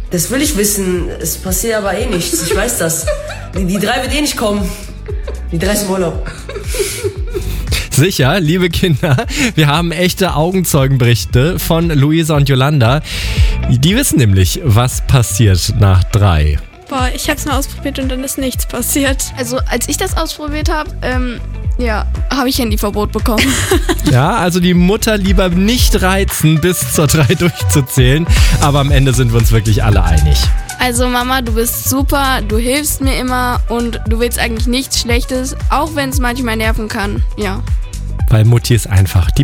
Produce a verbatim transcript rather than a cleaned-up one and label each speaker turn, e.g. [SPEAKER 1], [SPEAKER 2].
[SPEAKER 1] Das will ich wissen. Es passiert aber eh nichts. Ich weiß das. Die, die drei wird eh nicht kommen. Die drei ist im Urlaub.
[SPEAKER 2] Sicher, liebe Kinder, wir haben echte Augenzeugenberichte von Luisa und Yolanda. Die wissen nämlich, was passiert nach drei.
[SPEAKER 3] Boah, ich hab's mal ausprobiert und dann ist nichts passiert.
[SPEAKER 4] Also als ich das ausprobiert habe, ähm, ja, habe ich Handyverbot bekommen.
[SPEAKER 2] Ja, also die Mutter lieber nicht reizen, bis zur drei durchzuzählen. Aber am Ende sind wir uns wirklich alle einig.
[SPEAKER 4] Also Mama, du bist super, du hilfst mir immer und du willst eigentlich nichts Schlechtes, auch wenn es manchmal nerven kann, ja.
[SPEAKER 2] Weil Mutti ist einfach die